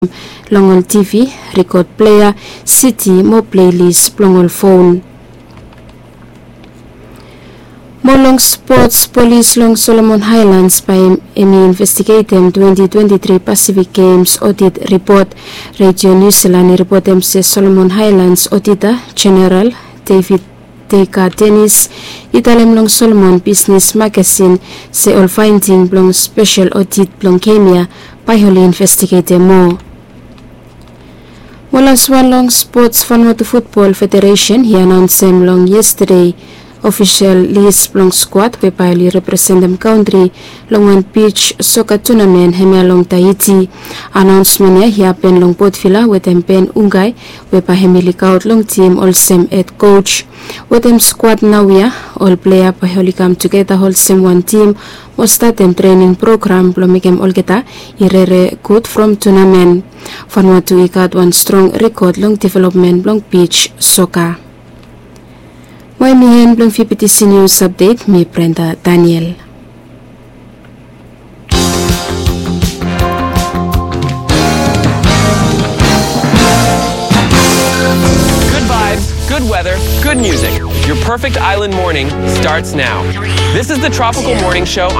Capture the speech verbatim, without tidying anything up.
Longol T V, record player, city, mo playlist, Longol phone. Molong Sports Police Long Solomon Highlands by Emi investigatem twenty twenty-three Pacific Games audit report. Radio New Zealand reportem se Solomon Highlands auditor General David Teka Dennis italem Long Solomon Business Magazine se all finding Long Special Audit Long Kenya by Holy investigatem more. Molang Swan Long Sports Vanuatu Football Federation he announced them long yesterday official list long squad whereby he represent them country long one beach soccer tournament hemia long Tahiti. Announcement ya he happen long Port Vila with them Ben Ungai whereby hemi out long team all same head coach with them squad now ya all player by holy come together all same one team or start them training program lo make them all geta irere good from tournament. Vanuatu got one strong record long development long beach soccer. May mihen blong P T C News Update, mi Brenda Daniel. Good vibes, good weather, good music. Your perfect island morning starts now. This is the Tropical Morning Show